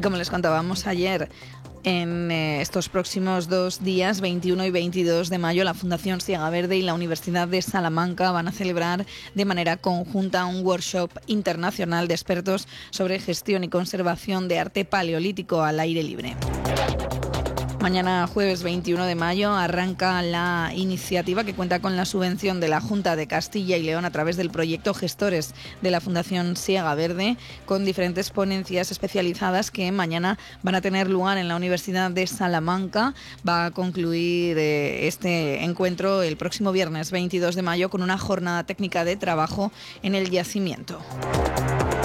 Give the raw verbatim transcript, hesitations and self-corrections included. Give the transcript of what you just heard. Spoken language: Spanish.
como les contábamos ayer, en eh, estos próximos dos días, veintiuno y veintidós de mayo, la Fundación Siega Verde y la Universidad de Salamanca van a celebrar de manera conjunta un workshop internacional de expertos sobre gestión y conservación de arte paleolítico al aire libre. Mañana, jueves veintiuno de mayo, arranca la iniciativa que cuenta con la subvención de la Junta de Castilla y León a través del proyecto Gestores de la Fundación Siega Verde, con diferentes ponencias especializadas que mañana van a tener lugar en la Universidad de Salamanca. Va a concluir eh, este encuentro el próximo viernes veintidós de mayo con una jornada técnica de trabajo en el yacimiento.